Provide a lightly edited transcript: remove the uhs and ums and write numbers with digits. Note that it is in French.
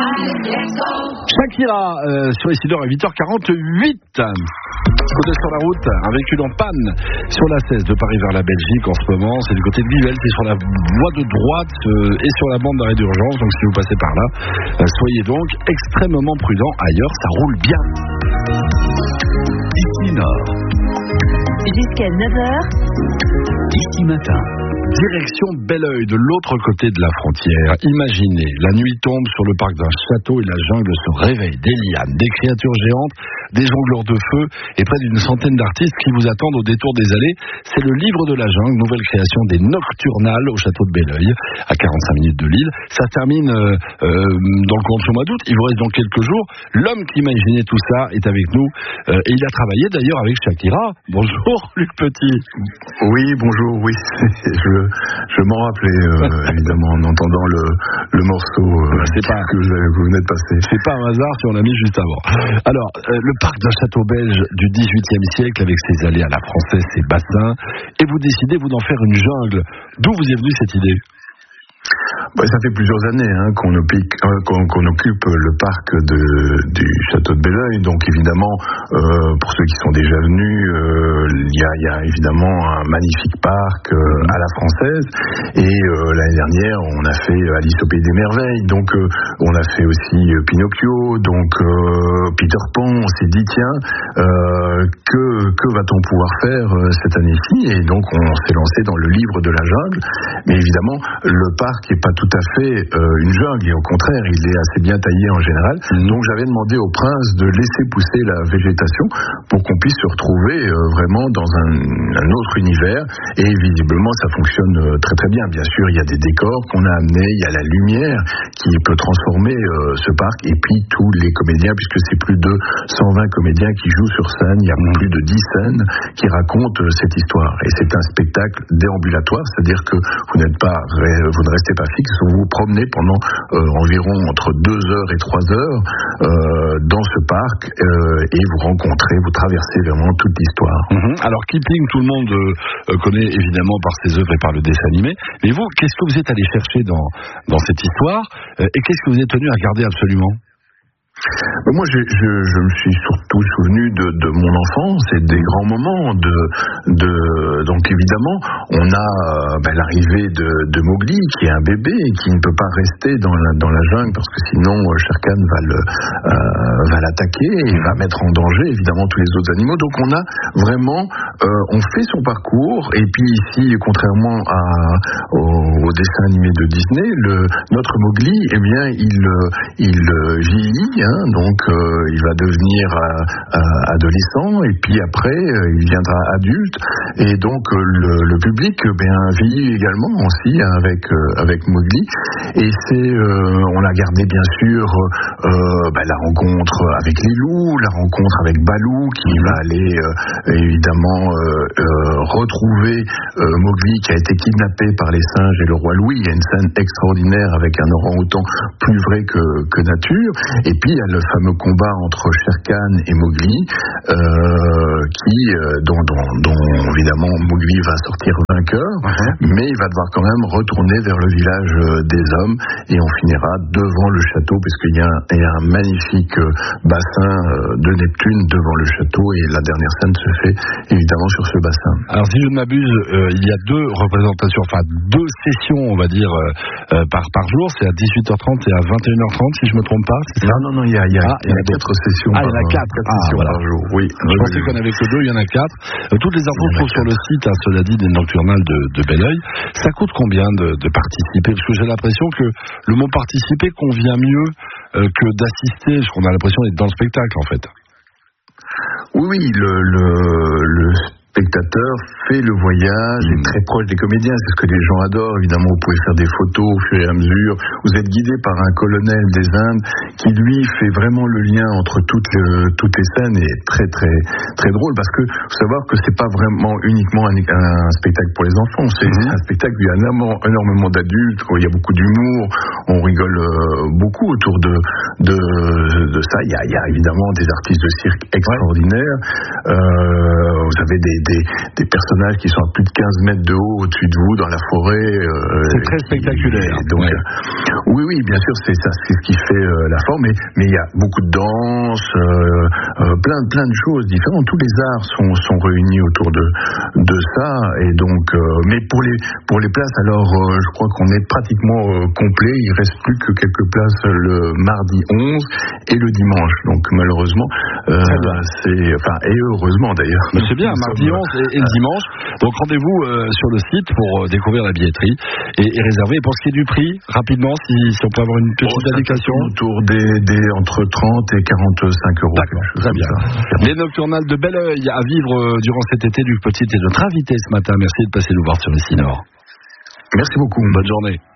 Shakira sur Isidore à 8h48. Coup d'œil sur la route, un véhicule en panne sur la 16 de Paris vers la Belgique en ce moment. C'est du côté de Nivelles, c'est sur la voie de droite et sur la bande d'arrêt d'urgence. Donc si vous passez par là, soyez donc extrêmement prudents. Ailleurs, ça roule bien. Ici Nord. Jusqu'à 9h. Ici Matin. Direction Belleuil, de l'autre côté de la frontière. Imaginez, la nuit tombe sur le parc d'un château et la jungle se réveille. Des lianes, des créatures géantes, des jongleurs de feu et près d'une centaine d'artistes qui vous attendent au détour des allées. C'est le livre de la jungle, nouvelle création des Nocturnales au château de Belleuil, à 45 minutes de Lille. Ça se termine dans le courant de ce mois d'août. Il vous reste donc quelques jours. L'homme qui imaginait tout ça est avec nous et il a travaillé d'ailleurs avec Shakira. Bonjour Luc Petit. Oui, bonjour, oui. Je m'en rappelais évidemment en entendant le morceau que vous venez de passer. C'est pas un hasard si on l'a mis juste avant. Alors, le parc d'un château belge du XVIIIe siècle avec ses allées à la française, ses bassins, et vous décidez vous d'en faire une jungle. D'où vous est venue cette idée ? Ça fait plusieurs années qu'on occupe le parc du château de Belleuil. Donc évidemment, pour ceux qui sont déjà venus, il y a évidemment un magnifique parc à la française. Et l'année dernière, on a fait Alice au Pays des Merveilles. Donc on a fait aussi Pinocchio. Donc Peter Pan. On s'est dit tiens, que va-t-on pouvoir faire cette année-ci ? Et donc on s'est lancé dans le livre de la jungle. Mais évidemment, le parc n'est pas tout à fait une jungle, et au contraire, il est assez bien taillé en général. Donc j'avais demandé au prince de laisser pousser la végétation pour qu'on puisse se retrouver vraiment dans un autre univers, et visiblement ça fonctionne très très bien. Bien sûr, il y a des décors qu'on a amenés, il y a la lumière qui peut transformer ce parc, et puis tous les comédiens, puisque c'est plus de 120 comédiens qui jouent sur scène, il y a plus de 10 scènes qui racontent cette histoire, et c'est un spectacle déambulatoire, c'est-à-dire que vous ne restez pas fixe, vous vous promenez pendant environ entre 2 heures et 3 heures dans ce parc et vous traversez vraiment toute l'histoire. Alors Kipling, tout le monde connaît évidemment par ses œuvres et par le dessin animé, mais vous, qu'est-ce que vous êtes allé chercher dans cette histoire et qu'est-ce que vous êtes tenu à garder absolument ? Moi, je me suis surtout souvenu de mon enfance et des grands moments. Donc évidemment, on a l'arrivée de Mowgli, qui est un bébé et qui ne peut pas rester dans la jungle parce que sinon Shere Khan va l'attaquer et va mettre en danger évidemment tous les autres animaux. Donc on a vraiment, on fait son parcours, et puis ici, contrairement au dessin animé de Disney, notre Mowgli, eh bien, il vieillit. Donc il va devenir adolescent, et puis après il viendra adulte, et donc le public vieillit également aussi avec Mowgli, et on a gardé bien sûr la rencontre avec les loups, la rencontre avec Balou qui va aller évidemment retrouver Mowgli qui a été kidnappé par les singes et le roi Louis. Il y a une scène extraordinaire avec un orang-outan plus vrai que nature, et puis il y a le fameux combat entre Shere Khan et Mowgli, dont évidemment Mowgli va sortir vainqueur, mais il va devoir quand même retourner vers le village des hommes, et on finira devant le château, parce qu'il y a un magnifique bassin de Neptune devant le château, et la dernière scène se fait évidemment sur ce bassin. Alors si je ne m'abuse, il y a 2 représentations, enfin 2 sessions on va dire par jour, c'est à 18h30 et à 21h30 si je me trompe pas, c'est ça ? Non, il y a 4 sessions par jour. Il y en a 4 sessions par jour, oui. Je pensais qu'on avait que 2, il y en a 4. Toutes les infos se trouvent sur le site, cela dit, des Nocturnales de Belleuil. Ça coûte combien de participer ? Parce que j'ai l'impression que le mot participer convient mieux que d'assister, parce qu'on a l'impression d'être dans le spectacle en fait. Oui, le spectateur fait le voyage, est très proche des comédiens, c'est ce que les gens adorent. Évidemment, vous pouvez faire des photos au fur et à mesure. Vous êtes guidé par un colonel des Indes qui, lui, fait vraiment le lien entre toutes les scènes, et très, très, très drôle, parce que faut savoir que c'est pas vraiment uniquement un spectacle pour les enfants. C'est un spectacle où il y a énormément d'adultes, où il y a beaucoup d'humour, on rigole beaucoup autour de ça. Il y a évidemment des artistes de cirque extraordinaires. Vous avez des des personnages qui sont à plus de 15 mètres de haut au-dessus de vous dans la forêt. C'est très spectaculaire. Donc, oui, bien sûr, c'est ça, c'est ce qui fait la forme. Mais il y a beaucoup de danse, plein de choses différentes. Tous les arts sont réunis autour de ça. Et donc, mais pour les places, alors je crois qu'on est pratiquement complet. Il reste plus que quelques places le mardi 11 et le dimanche. Donc malheureusement, et heureusement d'ailleurs. Mais c'est bien, mardi 11 et le dimanche. Donc rendez-vous sur le site pour découvrir la billetterie et réserver. Et pour ce qui est du prix, rapidement, si on peut avoir une petite indication. Autour des entre 30 et 45 euros. D'accord, très bien. Les nocturnales de Belleuil à vivre durant cet été. Luc Petit est notre invité ce matin. Merci de passer nous voir sur Ici Nord. Merci beaucoup. Bonne journée.